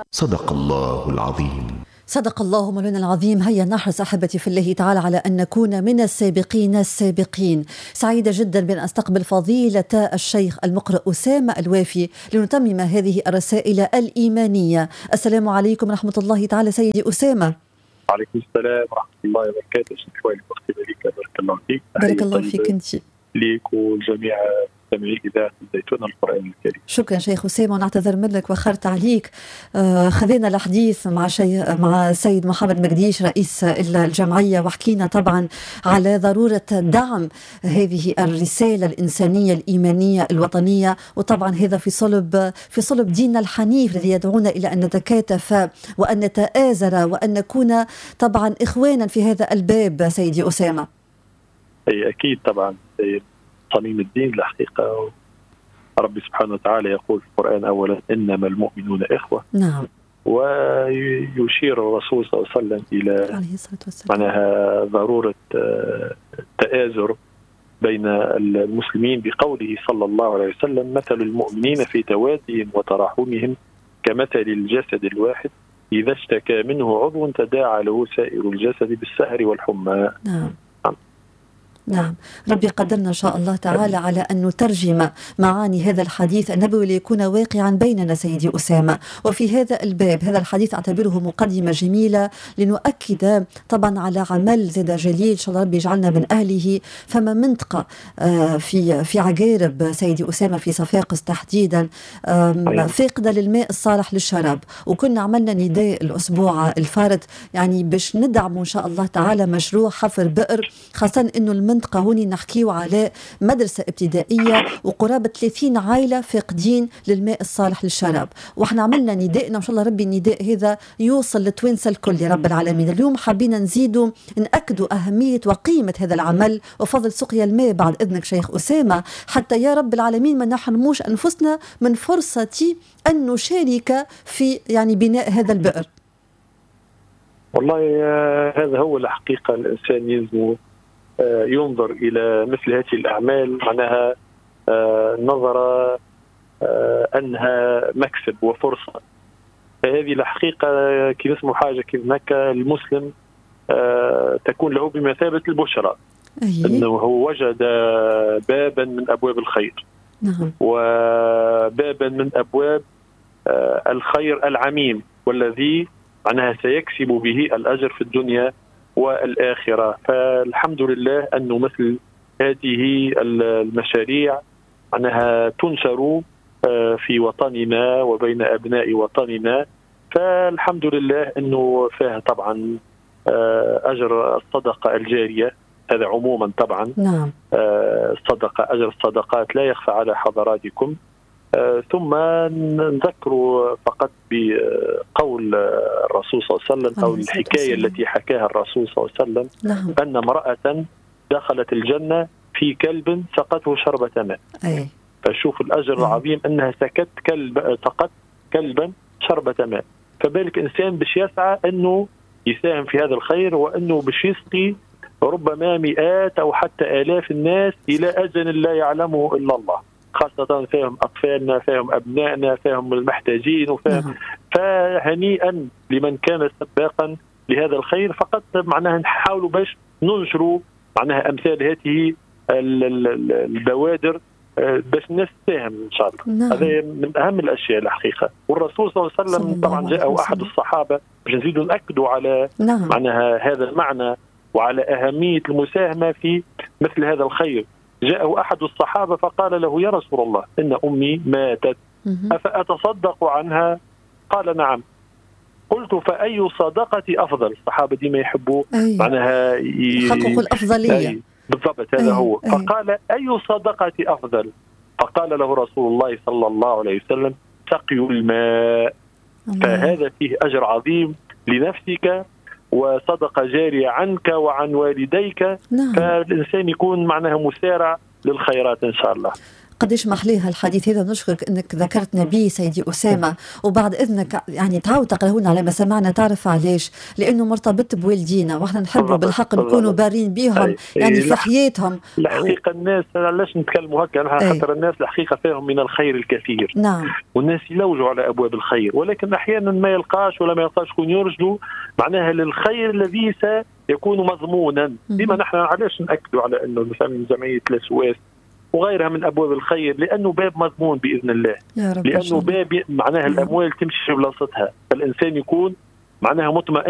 صدق الله العظيم. صدق الله مولانا العظيم. هيا نحرص أحبتي في الله تعالى على أن نكون من السابقين السابقين. سعيدة جدا بأن أستقبل فضيلة الشيخ المقرئ أسامة الوافي لنتمم هذه الرسائل الإيمانية. السلام عليكم ورحمة الله تعالى سيدي أسامة. وعليكم السلام ورحمة الله وبركاته. شكرا لك بارك الله فيك. بارك الله فيك أنت ليك وجميع مستمعي إذاعة الزيتون القرآن الكريم. شكرا شيخ أسامة، ونعتذر منك وخرت عليك. خذينا الحديث مع سيد محمد مقديش رئيس الجمعية، وحكينا طبعا على ضرورة دعم هذه الرسالة الإنسانية الإيمانية الوطنية، وطبعا هذا في صلب ديننا الحنيف الذي يدعونا إلى أن نتكاتف وأن نتآزر وأن نكون طبعا إخوانا في هذا الباب سيدي أسامة. أي أكيد طبعا صميم الدين الحقيقة. ربي سبحانه وتعالى يقول في القرآن أولا إنما المؤمنون إخوة. نعم. ويشير الرسول صلى الله عليه وسلم إلى معناها ضرورة التآزر بين المسلمين بقوله صلى الله عليه وسلم مثل المؤمنين في توادهم وتراحمهم كمثل الجسد الواحد إذا اشتكى منه عضو تداعى له سائر الجسد بالسهر والحمى. نعم. نعم، ربي قدرنا إن شاء الله تعالى على أن نترجم معاني هذا الحديث النبوي ليكون واقعا بيننا سيدي أسامة. وفي هذا الباب هذا الحديث أعتبره مقدمة جميلة لنؤكد طبعا على عمل زاد جليل إن شاء الله ربي يجعلنا من أهله. فما منطقة في عقارب سيدي أسامة في صفاقس تحديدا فاقدة للماء الصالح للشراب، وكنا عملنا نداء الأسبوع الفارط يعني باش ندعم إن شاء الله تعالى مشروع حفر بئر، خاصة إنه المنطقة هوني نحكيو على مدرسة ابتدائية وقرابة 30 عائلة فاقدين للماء الصالح للشراب، واحنا عملنا ندائنا وإن شاء الله ربي النداء هذا يوصل لتوانسة الكل يا رب العالمين. اليوم حابين نزيدوا نأكدوا أهمية وقيمة هذا العمل وفضل سقيا الماء بعد إذنك شيخ أسامة، حتى يا رب العالمين ما نحرموش أنفسنا من فرصة أن نشارك في يعني بناء هذا البئر. والله هذا هو الحقيقة. الإنسان يلزم ينظر إلى مثل هذه الأعمال معناها نظر أنها مكسب وفرصة. هذه الحقيقة كي نسمو حاجة كذنك المسلم تكون له بمثابة البشرى. أنه هو وجد بابا من أبواب الخير. نعم. وبابا من أبواب الخير العميم والذي معناها سيكسب به الأجر في الدنيا والآخرة. فالحمد لله أنه مثل هذه المشاريع أنها تنشر في وطننا وبين أبناء وطننا. فالحمد لله أنه فيها طبعا أجر الصدقة الجارية، هذا عموما طبعا. نعم. الصدقة أجر الصدقات لا يخفى على حضراتكم. ثم نذكر فقط بقول الرسول صلى الله عليه وسلم أو الحكاية التي حكاها الرسول صلى الله عليه وسلم. نعم. أن امرأة دخلت الجنة في كلب سقته شربة ماء. فشوف الأجر العظيم أنها سقت كلبا شربة ماء. فبالك إنسان باش يسعى أنه يساهم في هذا الخير وأنه باش يسقي ربما مئات أو حتى آلاف الناس إلى أجل لا يعلمه إلا الله، خاصة فيهم أطفالنا، فيهم أبنائنا، فيهم المحتاجين، وفيهم. فهنيئا لمن كان سباقا لهذا الخير. فقط معناها نحاولوا باش ننشروا معناها أمثال هذه البوادر باش الناس تساهم إن شاء الله. نعم. هذا من أهم الأشياء الحقيقة. والرسول صلى الله عليه وسلم طبعا جاء أحد الصحابة باش نزيدوا نأكدوا على نعم. معناها هذا المعنى وعلى أهمية المساهمة في مثل هذا الخير. جاءه أحد الصحابة فقال له يا رسول الله إن أمي ماتت أفأتصدق عنها؟ قال نعم. قلت فأي صدقة أفضل؟ الصحابة دي ما يحبوا معناها يحققوا الأفضلية. بالضبط هذا هو. فقال أي صدقة أفضل؟ فقال له رسول الله صلى الله عليه وسلم سقي الماء. فهذا فيه أجر عظيم لنفسك وصدقة جارية عنك وعن والديك. نعم. فالإنسان يكون معناها مسارع للخيرات إن شاء الله. قديش محليها الحديث هذا. نشكرك انك ذكرت نبي سيدي أسامة، وبعد اذنك يعني تعاود تقرأه على ما سمعنا. تعرف علاش؟ لانه مرتبط بوالدينا، واحنا نحبوا بالحق نكونوا بارين بيهم يعني في حياتهم. الحقيقة الناس علاش نتكلموا هكا؟ خاطر الناس الحقيقة فيهم من الخير الكثير. نعم. والناس يلوجوا على ابواب الخير، ولكن احيانا ما يلقاش ولا ما يلقاش شكون يرجلوا معناها للخير الذي سيكون مضمونا. ديما نحن علاش ناكدوا على انه مثلا جمعية الوسواس وغيرها من ابواب الخير؟ لانه باب مضمون باذن الله، يا رب. لانه باب معناها الاموال تمشي في بلاصتها، فالانسان يكون معناها مطمئن